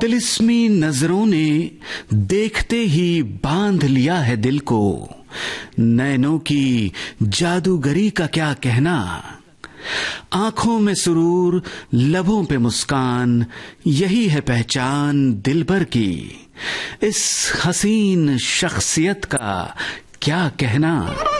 तिलिस्मी नजरों ने देखते ही बांध लिया है दिल को, नैनों की जादूगरी का क्या कहना। आंखों में सुरूर, लबों पे मुस्कान, यही है पहचान दिलबर की। इस हसीन शख्सियत का क्या कहना।